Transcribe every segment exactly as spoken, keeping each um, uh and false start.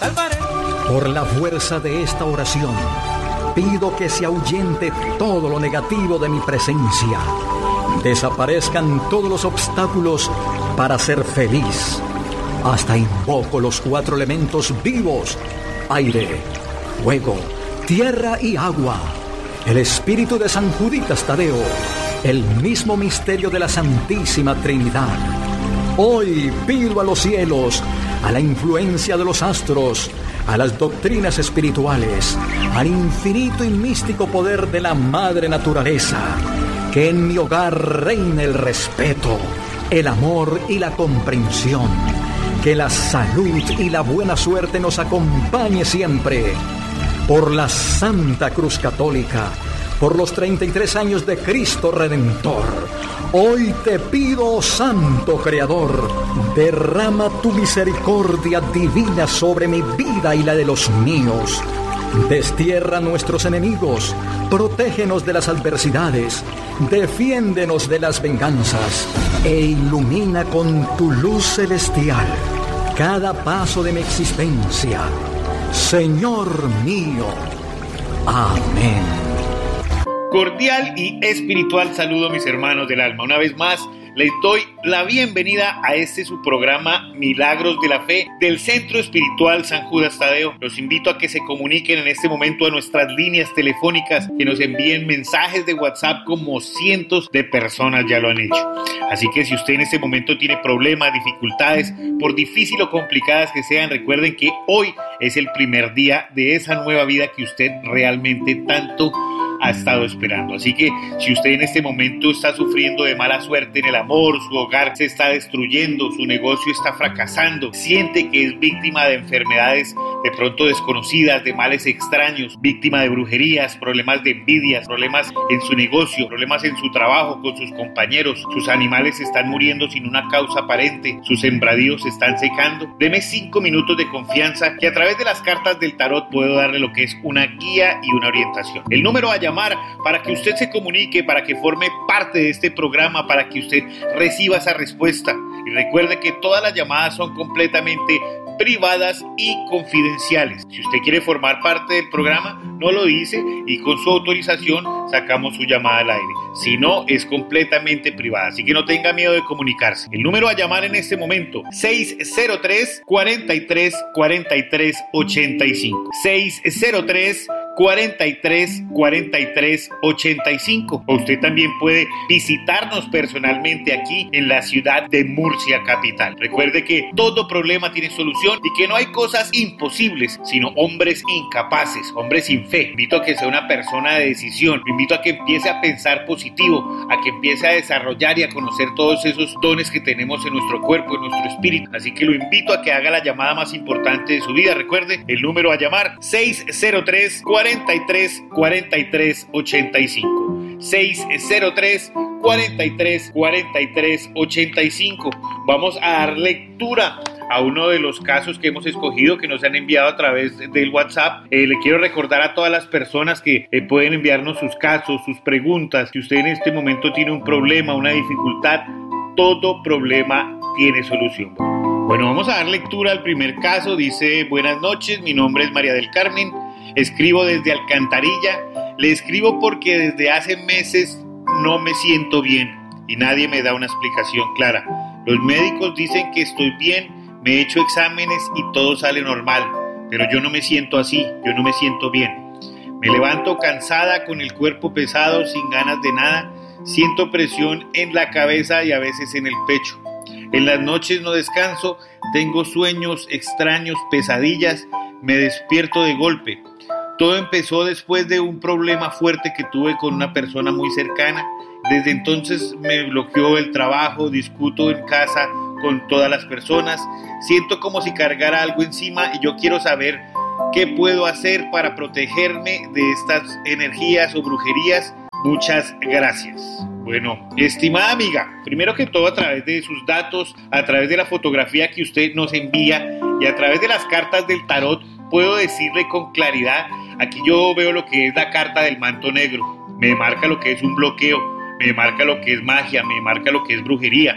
salvaré. Por la fuerza de esta oración, pido que se ahuyente todo lo negativo de mi presencia. Desaparezcan todos los obstáculos para ser feliz. Hasta invoco los cuatro elementos vivos: aire, fuego, tierra y agua. El espíritu de San Juditas Tadeo, el mismo misterio de la Santísima Trinidad. Hoy pido a los cielos, a la influencia de los astros, a las doctrinas espirituales, al infinito y místico poder de la Madre Naturaleza, que en mi hogar reine el respeto, el amor y la comprensión, que la salud y la buena suerte nos acompañe siempre. Por la Santa Cruz Católica, por los treinta y tres años de Cristo Redentor, hoy te pido, oh Santo Creador, derrama tu misericordia divina sobre mi vida y la de los míos. Destierra a nuestros enemigos, protégenos de las adversidades, defiéndenos de las venganzas e ilumina con tu luz celestial cada paso de mi existencia. Señor mío. Amén. Cordial y espiritual saludo, mis hermanos del alma. Una vez más, les doy la bienvenida a este su programa Milagros de la Fe del Centro Espiritual San Judas Tadeo. Los invito a que se comuniquen en este momento a nuestras líneas telefónicas, que nos envíen mensajes de WhatsApp como cientos de personas ya lo han hecho. Así que si usted en este momento tiene problemas, dificultades, por difícil o complicadas que sean, recuerden que hoy es el primer día de esa nueva vida que usted realmente tanto ha estado esperando. Así que si usted en este momento está sufriendo de mala suerte en el amor, su hogar se está destruyendo, su negocio está fracasando, siente que es víctima de enfermedades de pronto desconocidas, de males extraños, víctima de brujerías, problemas de envidias, problemas en su negocio, problemas en su trabajo, con sus compañeros, sus animales están muriendo sin una causa aparente, sus sembradíos se están secando, deme cinco minutos de confianza que a través de las cartas del tarot puedo darle lo que es una guía y una orientación. El número a llamar para que usted se comunique, para que forme parte de este programa, para que usted reciba esa respuesta. Y recuerde que todas las llamadas son completamente privadas y confidenciales. Si usted quiere formar parte del programa, no lo dice y con su autorización sacamos su llamada al aire. Si no, es completamente privada, así que no tenga miedo de comunicarse. El número a llamar en este momento: seis cero tres, cuatro tres, cuatro tres, ocho cinco. seis cero tres, cuatro tres, cuatro tres, ocho cinco. O usted también puede visitarnos personalmente aquí en la ciudad de Murcia capital. Recuerde que todo problema tiene solución y que no hay cosas imposibles, sino hombres incapaces, hombres sin fe. Invito a que sea una persona de decisión. Lo invito a que empiece a pensar positivo, a que empiece a desarrollar y a conocer todos esos dones que tenemos en nuestro cuerpo, en nuestro espíritu. Así que lo invito a que haga la llamada más importante de su vida. Recuerde el número a llamar: seis cero tres, cuatro tres, cuatro tres, ocho cinco. seis cero tres, cuatro tres, cuatro tres, ocho cinco. Vamos a dar lectura a uno de los casos que hemos escogido, que nos han enviado a través del WhatsApp. Eh, le quiero recordar a todas las personas que eh, pueden enviarnos sus casos, sus preguntas. Si usted en este momento tiene un problema, una dificultad, todo problema tiene solución. Bueno, vamos a dar lectura al primer caso. Dice: buenas noches, mi nombre es María del Carmen, escribo desde Alcantarilla. Le escribo porque desde hace meses no me siento bien y nadie me da una explicación clara. Los médicos dicen que estoy bien, me he hecho exámenes y todo sale normal, pero yo no me siento así, yo no me siento bien. Me levanto cansada, con el cuerpo pesado, sin ganas de nada, siento presión en la cabeza y a veces en el pecho. En las noches no descanso, tengo sueños extraños, pesadillas, me despierto de golpe. Todo empezó después de un problema fuerte que tuve con una persona muy cercana. Desde entonces me bloqueó el trabajo, discuto en casa con todas las personas, siento como si cargara algo encima y yo quiero saber qué puedo hacer para protegerme de estas energías o brujerías. Muchas gracias. Bueno, estimada amiga, primero que todo, a través de sus datos, a través de la fotografía que usted nos envía y a través de las cartas del tarot, puedo decirle con claridad, aquí yo veo lo que es la carta del manto negro, me marca lo que es un bloqueo, me marca lo que es magia, me marca lo que es brujería.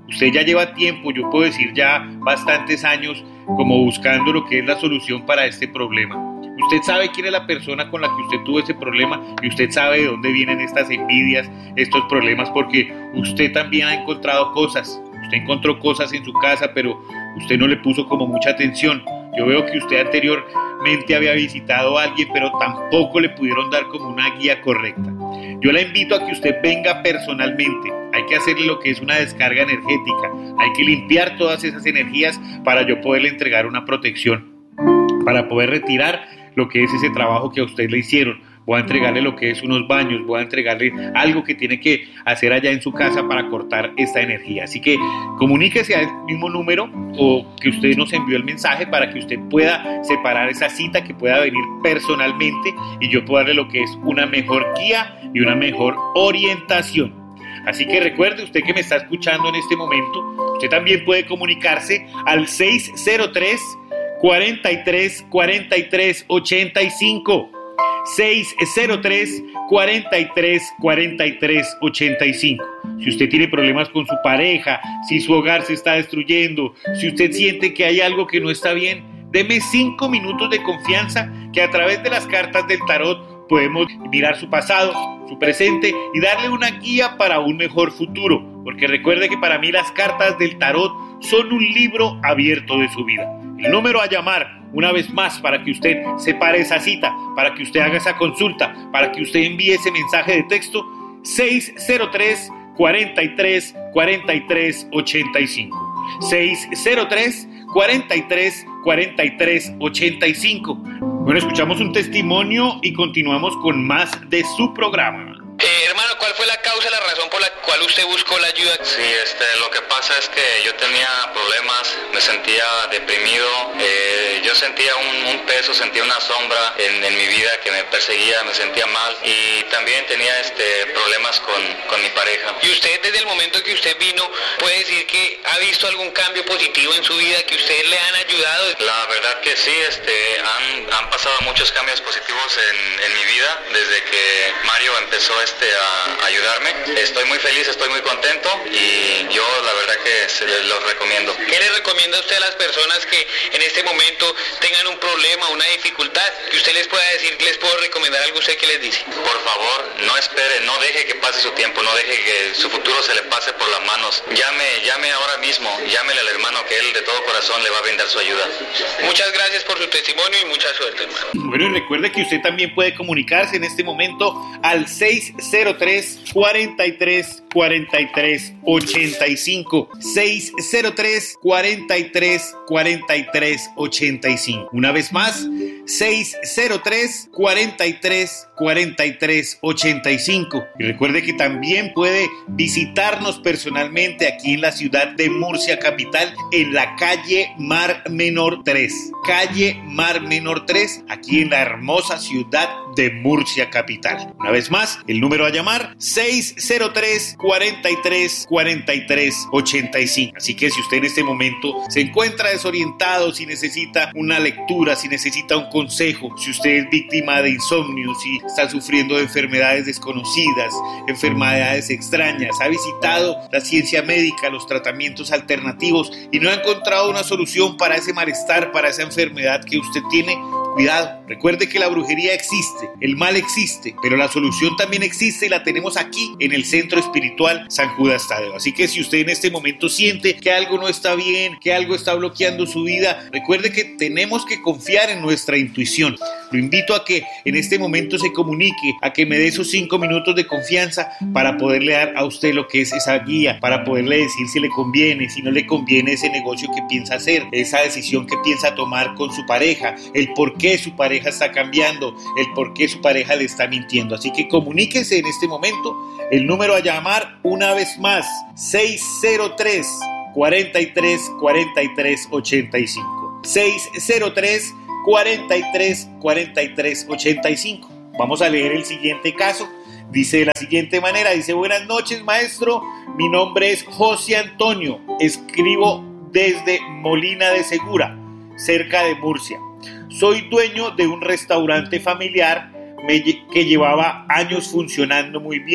Usted ya lleva tiempo, yo puedo decir ya bastantes años, como buscando lo que es la solución para este problema. Usted sabe quién es la persona con la que usted tuvo ese problema y usted sabe de dónde vienen estas envidias, estos problemas, porque usted también ha encontrado cosas. Usted encontró cosas en su casa, pero usted no le puso como mucha atención. Yo veo que usted anteriormente había visitado a alguien, pero tampoco le pudieron dar como una guía correcta. Yo la invito a que usted venga personalmente. Hay que hacerle lo que es una descarga energética. Hay que limpiar todas esas energías para yo poderle entregar una protección, para poder retirar lo que es ese trabajo que a usted le hicieron. Voy a entregarle lo que es unos baños, voy a entregarle algo que tiene que hacer allá en su casa para cortar esta energía. Así que comuníquese al mismo número o que usted nos envió el mensaje para que usted pueda separar esa cita, que pueda venir personalmente y yo pueda darle lo que es una mejor guía y una mejor orientación. Así que recuerde, usted que me está escuchando en este momento, usted también puede comunicarse al seis cero tres, cuarenta y tres, cuarenta y tres, ochenta y cinco. seis cero tres, cuarenta y tres, cuarenta y tres, ochenta y cinco. Si usted tiene problemas con su pareja, si su hogar se está destruyendo, si usted siente que hay algo que no está bien, deme cinco minutos de confianza que a través de las cartas del tarot podemos mirar su pasado, su presente y darle una guía para un mejor futuro. Porque recuerde que para mí las cartas del tarot son un libro abierto de su vida. El número a llamar, una vez más, para que usted separe esa cita, para que usted haga esa consulta, para que usted envíe ese mensaje de texto, seis cero tres, cuarenta y tres, cuarenta y tres, ochenta y cinco. seis cero tres, cuarenta y tres, cuarenta y tres, ochenta y cinco. Bueno, escuchamos un testimonio y continuamos con más de su programa. Eh, hermano, ¿cuál fue la causa, la razón por la cual usted buscó la ayuda? Sí, este, lo que pasa es que yo tenía problemas, me sentía deprimido, eh, yo sentía un, un peso, sentía una sombra en, en mi vida que me perseguía, me sentía mal y también tenía este, problemas con, con mi pareja. ¿Y usted desde el momento que usted vino puede decir que ha visto algún cambio positivo en su vida, que ustedes le han ayudado? La verdad que sí, este, han, han pasado muchos cambios positivos en, en mi vida desde que Mario empezó este, a ayudarme. Estoy muy feliz, estoy muy contento y yo la verdad que se los recomiendo. ¿Qué le recomienda usted a las personas que en este momento tengan un problema, una dificultad, que usted les pueda decir, les puedo recomendar algo? ¿Usted qué les dice? Por favor, no espere, no deje que pase su tiempo, no deje que su futuro se le pase por las manos. Llame, llame ahora mismo, llámele al hermano que él de todo corazón le va a brindar su ayuda. Muchas gracias por su testimonio y mucha suerte, hermano. Bueno, y recuerde que usted también puede comunicarse en este momento al seis cero tres, cuarenta y tres, cuarenta y tres, ochenta y cinco. seis cero tres, cuarenta y tres, cuarenta y tres, ochenta y cinco. Una vez más, seis cero tres, cuarenta y tres, cuarenta y tres, ochenta y cinco. Y recuerde que también puede visitarnos personalmente aquí en la ciudad de Murcia capital, en la calle Mar Menor tres. Calle Mar Menor tres, aquí en la hermosa ciudad de Murcia capital. Una vez más, el número a llamar, seis cero tres, cuarenta y tres, cuarenta y tres, ochenta y cinco. Así que si usted en este momento se encuentra desorientado, si necesita una lectura, si necesita un consejo, si usted es víctima de insomnio, si está sufriendo de enfermedades desconocidas, enfermedades extrañas, ha visitado la ciencia médica, los tratamientos alternativos y no ha encontrado una solución para ese malestar, para esa enfermedad que usted tiene, cuidado, recuerde que la brujería existe, el mal existe, pero la solución también existe y la tenemos aquí en el Centro Espiritual San Judas Tadeo. Así que si usted en este momento siente que algo no está bien, que algo está bloqueando su vida, recuerde que tenemos que confiar en nuestra intuición. Lo invito a que en este momento se comunique, a que me dé esos cinco minutos de confianza para poderle dar a usted lo que es esa guía, para poderle decir si le conviene, si no le conviene ese negocio que piensa hacer, esa decisión que piensa tomar con su pareja, el por qué su pareja está cambiando, el por qué su pareja le está mintiendo. Así que comuníquese en este momento. El número a llamar una vez más, seis cero tres, cuarenta y tres, cuarenta y tres, ochenta y cinco. seis cero tres, cuarenta y tres, cuarenta y tres, ochenta y cinco. Vamos a leer el siguiente caso. Dice de la siguiente manera, dice: buenas noches, maestro, mi nombre es José Antonio, escribo desde Molina de Segura, cerca de Murcia. Soy dueño de un restaurante familiar que llevaba años funcionando muy bien,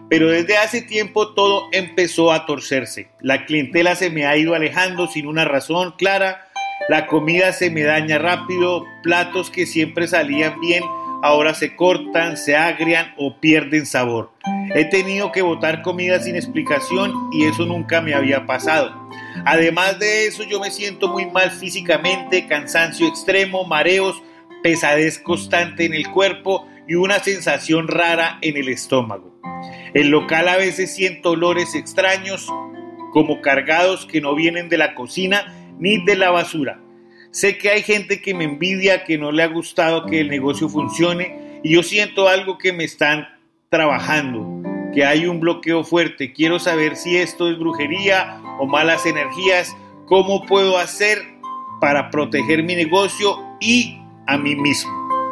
pero desde hace tiempo todo empezó a torcerse. La clientela se me ha ido alejando sin una razón clara, la comida se me daña rápido, platos que siempre salían bien ahora se cortan, se agrian o pierden sabor. He tenido que botar comida sin explicación y eso nunca me había pasado. Además de eso, yo me siento muy mal físicamente, cansancio extremo, mareos, pesadez constante en el cuerpo y una sensación rara en el estómago. El local a veces siento olores extraños, como cargados que no vienen de la cocina ni de la basura. Sé que hay gente que me envidia, que no le ha gustado que el negocio funcione y yo siento algo que me están trabajando, que hay un bloqueo fuerte. Quiero saber si esto es brujería o malas energías. ¿Cómo puedo hacer para proteger mi negocio y a mí mismo?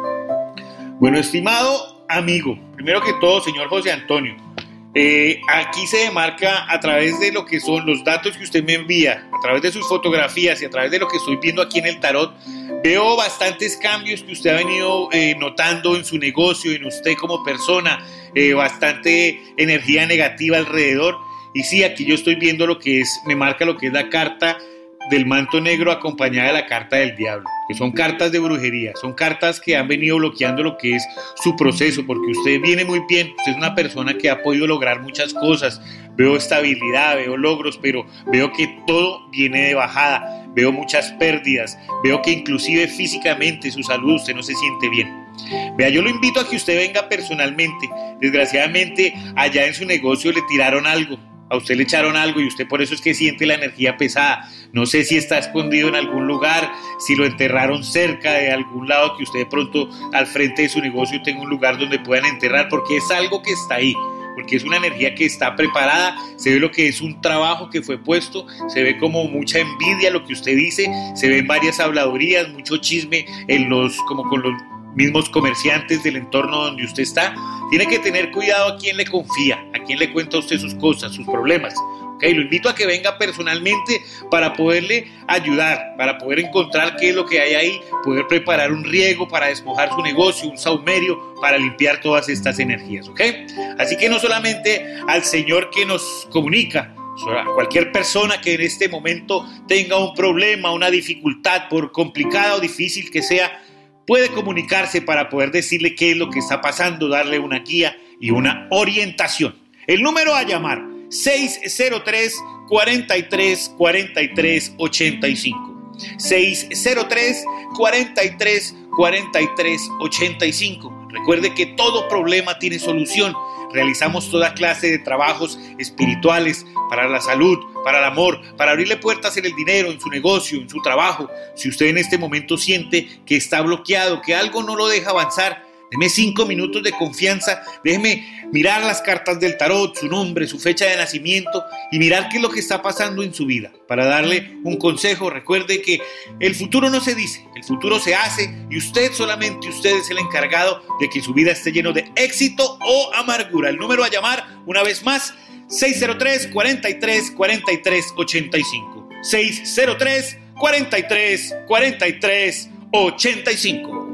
Bueno, estimado amigo, primero que todo, señor José Antonio, eh, aquí se demarca a través de lo que son los datos que usted me envía, a través de sus fotografías y a través de lo que estoy viendo aquí en el tarot. Veo bastantes cambios que usted ha venido eh, notando en su negocio, en usted como persona, eh, bastante energía negativa alrededor. Y sí, aquí yo estoy viendo lo que es, me marca lo que es la carta del manto negro acompañada de la carta del diablo, que son cartas de brujería, son cartas que han venido bloqueando lo que es su proceso, porque usted viene muy bien, usted es una persona que ha podido lograr muchas cosas, veo estabilidad, veo logros, pero veo que todo viene de bajada, veo muchas pérdidas, veo que inclusive físicamente su salud usted no se siente bien. Vea, yo lo invito a que usted venga personalmente. Desgraciadamente allá en su negocio le tiraron algo, a usted le echaron algo y usted por eso es que siente la energía pesada. No sé si está escondido en algún lugar, si lo enterraron cerca de algún lado, que usted de pronto al frente de su negocio tenga un lugar donde puedan enterrar, porque es algo que está ahí, porque es una energía que está preparada. Se ve lo que es un trabajo que fue puesto, se ve como mucha envidia lo que usted dice, se ven varias habladurías, mucho chisme en los, como con los mismos comerciantes del entorno donde usted está. Tiene que tener cuidado a quién le confía, a quién le cuenta a usted sus cosas, sus problemas. Okay, lo invito a que venga personalmente para poderle ayudar, para poder encontrar qué es lo que hay ahí, poder preparar un riego para despojar su negocio, un saumerio para limpiar todas estas energías. ¿Okay? Así que no solamente al Señor que nos comunica, a cualquier persona que en este momento tenga un problema, una dificultad, por complicada o difícil que sea, puede comunicarse para poder decirle qué es lo que está pasando, darle una guía y una orientación. El número a llamar: seis cero tres, cuatro tres, cuatro tres, ocho cinco. seis cero tres, cuatro tres, cuatro tres, ocho cinco. Recuerde que todo problema tiene solución. Realizamos toda clase de trabajos espirituales para la salud, para el amor, para abrirle puertas en el dinero, en su negocio, en su trabajo. Si usted en este momento siente que está bloqueado, que algo no lo deja avanzar, déjeme cinco minutos de confianza, déjeme mirar las cartas del tarot, su nombre, su fecha de nacimiento y mirar qué es lo que está pasando en su vida. Para darle un consejo, recuerde que el futuro no se dice, el futuro se hace y usted, solamente usted es el encargado de que su vida esté lleno de éxito o amargura. El número a llamar, una vez más, seis cero tres, cuatro tres, cuatro tres, ocho cinco. seis cero tres, cuatro tres, cuatro tres, ocho cinco.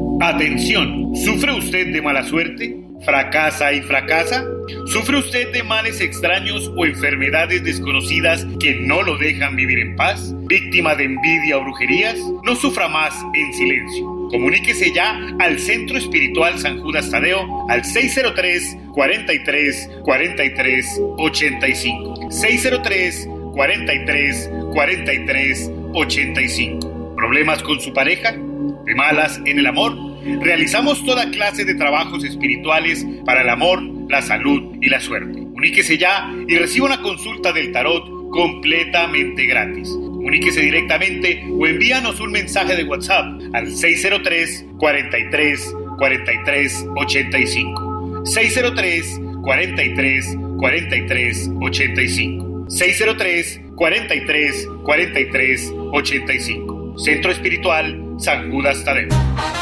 Atención, ¿sufre usted de mala suerte? ¿Fracasa y fracasa? ¿Sufre usted de males extraños o enfermedades desconocidas que no lo dejan vivir en paz? ¿Víctima de envidia o brujerías? No sufra más en silencio. Comuníquese ya al Centro Espiritual San Judas Tadeo al seis cero tres, cuatro tres, cuatro tres, ocho cinco. seis cero tres, cuatro tres, cuatro tres, ocho cinco. ¿Problemas con su pareja? ¿De malas en el amor? Realizamos toda clase de trabajos espirituales para el amor, la salud y la suerte. Comuníquese ya y reciba una consulta del tarot completamente gratis. Comuníquese directamente o envíanos un mensaje de WhatsApp al seis cero tres, cuatro tres, cuatro tres, ocho cinco. seis cero tres, cuatro tres, cuatro tres, ocho cinco. seis cero tres, cuatro tres, cuatro tres, ocho cinco. Centro Espiritual San Judas Tadeo.